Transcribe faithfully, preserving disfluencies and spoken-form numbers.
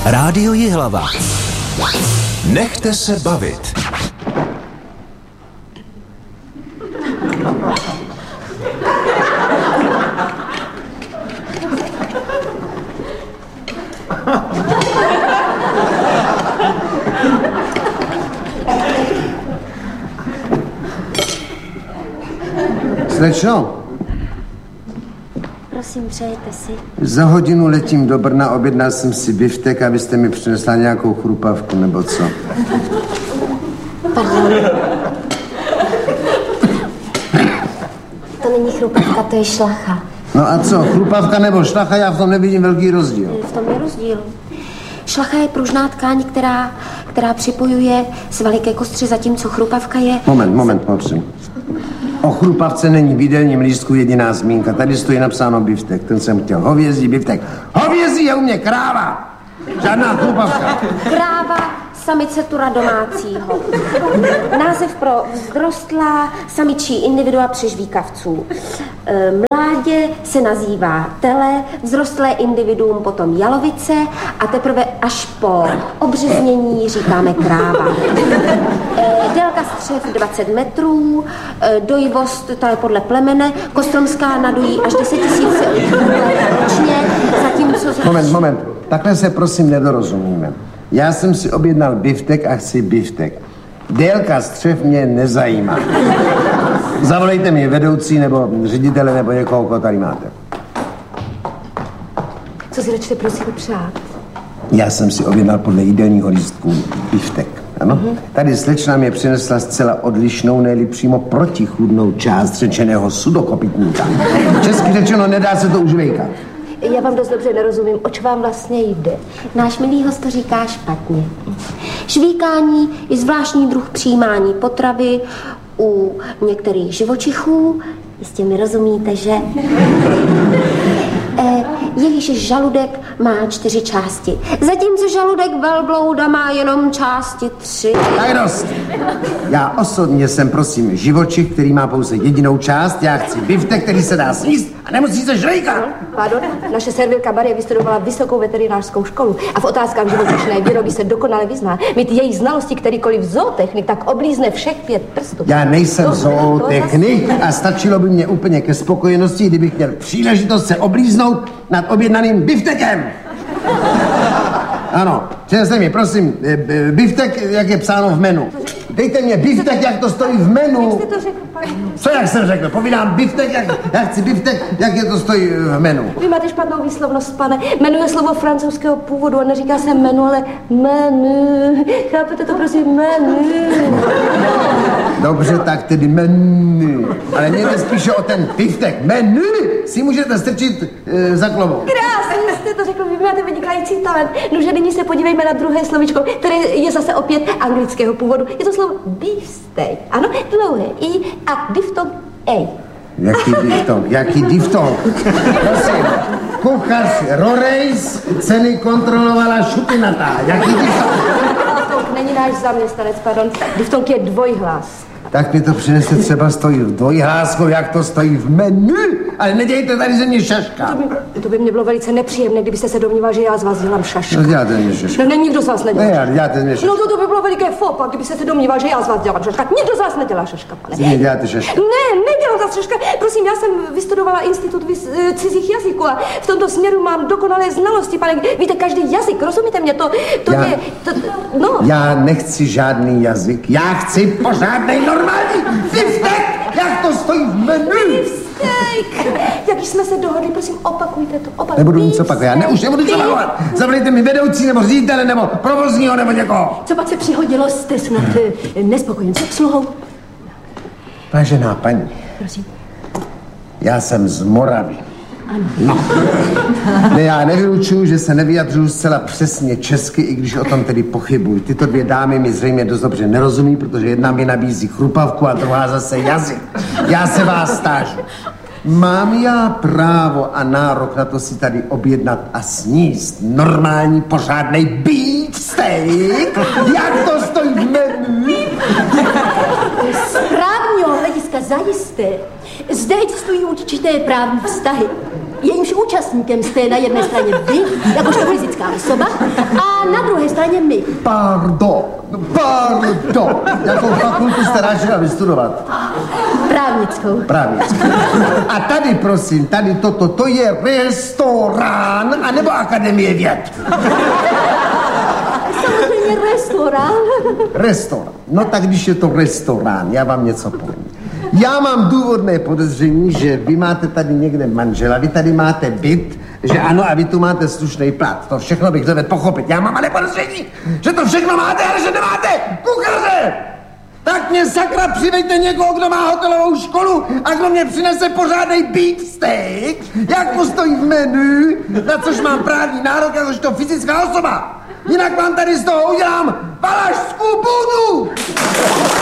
Rádio Jihlava. Nechte se bavit. Slečno? Prosím, přejete si? Za hodinu letím do Brna, objednal jsem si biftek, abyste mi přinesla nějakou chrupavku, nebo co? Pardon. To není chrupavka, to je šlacha. No a co, chrupavka nebo šlacha, já v tom nevidím velký rozdíl. V tom je rozdíl. Šlacha je pružná tkáň, která, která připojuje svaly ke kostři, zatímco chrupavka je... Moment, moment, prosím. O chrupavce není v jídelním lístku jediná zmínka. Tady stojí napsáno biftek. Ten jsem chtěl. Hovězí biftek. Hovězí je u mě kráva. Žádná chrupavka. Kráva, samice tura domácího. Název pro vzrostlá samičí individua přežvíkavců. Mládě se nazývá tele, vzrostlé individuum potom jalovice a teprve až po obřeznění říkáme kráva. Délka střev dvacet metrů, dojivost, to je podle plemene, kostromská nadojí až deset tisíc ročně, zatímco... Moment, moment, takhle se prosím nedorozumíme. Já jsem si objednal biftek a chci biftek. Délka střev mě nezajímá. Zavolejte mi vedoucí nebo ředitele nebo někoho, koho tady máte. Co si začte prosím přát? Já jsem si objednal podle jídelního lístku biftek. Ano? Mm-hmm. Tady slečna mě přinesla zcela odlišnou, ne-li přímo protichůdnou část řečeného sudokopytníka. Česky řečeno, nedá se to už vejkat. Já vám dost dobře nerozumím, oč vám vlastně jde. Náš milý host to říká špatně. Švíkání je zvláštní druh přijímání potravy u některých živočichů. Jistě mi rozumíte, že? E, jejíž žaludek má čtyři části. Zatímco žaludek velblouda má jenom části tři. Tak dost. Já osobně jsem, prosím, živočich, který má pouze jedinou část. Já chci biftek, který se dá sníst a nemusí se žrejkat. Pardon, naše servírka Marie vystudovala vysokou veterinářskou školu a v otázkách živočišné výroby se dokonale vyzná. Mít její znalosti kterýkoliv zootechnik, tak oblízne všech pět prstů. Já nejsem to, zootechnik to a stačilo by mě úplně ke spokojenosti, kdybych měl příležitost se oblíznout nad objednaným biftekem. Ano, přinesli mi, prosím, biftek, jak je psáno v menu. Dejte mě biftek, jak to stojí v menu. Jak jste to řekl, pane? Co jak jsem řekl? Povídám biftek, jak, já chci biftek, jak je to stojí v menu. Vy máte špatnou výslovnost, pane. Menu je slovo francouzského původu a neříká se menu, ale menu. Chápete to, prosím, menu. Dobře, tak tedy menu. Ale mě jde spíše o ten biftek. Menu si můžete strčit e, za klobu. Krásně jste to řekl, vy máte vynikající talent. Nože nyní se podívejme na druhé slovíčko, které je zase opět anglického původu. Je to slovo beefsteak. Ano, dlouhé i a diftong ej. Jaký diftong? Jaký diftong? Prosím, kuchař Rorejs ceny kontrolovala šupinatá. Jaký diftong? Diftong není náš zaměstnanec, pardon. Diftong je dvojhlas. Tak mi to přinese třeba stojí v dvojhlásku, jak to stojí v menu. Ale nedějte tady ze mě šaška. To by, to by mě bylo velice nepříjemné, kdybyste se domníval, že já z vás dělám šaška. No děláte mě šaška. No ne, nikdo z vás nedělá. Ne, já, děláte mě šaška. No to, to by bylo veliké fopa, kdybyste se domníval, že já z vás dělám šaška. Nikdo z vás nedělá šaška, pane. Ne, děláte šaška. Ne, nedělám za šaška. Prosím, já jsem vystudovala institut vys, cizích jazyků a v tomto směru mám dokonalé znalosti, pane. Víte, každý jazyk, rozumíte mě? To, to já, je, to, no. Já nechci žádný jazyk, já chci pořádnej normální biftek, jak to stojí v menu. Biftek. Jak jsme se dohodli, prosím, opakujte to. Opakujte. Nebudu nic opakovat, já ne, už nebudu nic opakovat. Zavolejte mi vedoucí, nebo ředitele, nebo provozního, nebo někoho. Co pak se přihodilo, jste snad nespokojen s obsluhou? Vážená paní. Prosím. Já jsem z Moravy. Ano. No. Ne, já nevylučuju, že se nevyjadřuju zcela přesně česky, i když o tom tedy pochybuji. Tyto dvě dámy mi zřejmě dost dobře nerozumí, protože jedna mi nabízí chrupavku a druhá zase jazyk. Já se vás stážu. Mám já právo a nárok na to si tady objednat a sníst normální pořádnej beefsteak? Jak to stojí v menu? Z právního hlediska zajisté. Zde existují určité právní vztahy. jejímž účastníkem jste na jedné straně vy, jakožto fyzická osoba, a na druhé straně my. Pardon, pardon. Jakou fakultu jste ráčila vystudovat? Právnickou. Právnickou. A tady, prosím, tady toto, to je restorán, anebo Akademie věd? Samozřejmě restorán. Restorán. No tak když je to restorán, já vám něco povím. Já mám důvodné podezření, že vy máte tady někde manžela, vy tady máte byt, že ano, a vy tu máte slušný plat. To všechno bych dovedl pochopit. Já mám ale podezření, že to všechno máte, ale že nemáte kuchaře. Tak mě sakra přivejte někoho, kdo má hotelovou školu a kdo mě přinese pořádnej beefsteak, jak mu stojí v menu, na což mám právní nárok, jakožto fyzická osoba. Jinak vám tady z toho udělám valašskou půdu.